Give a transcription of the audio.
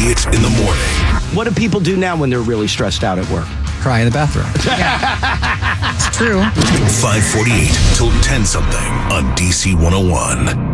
Elliott in the morning. What do people do now when they're really stressed out at work? Cry in the bathroom. It's true. 548 till 10 something on DC 101.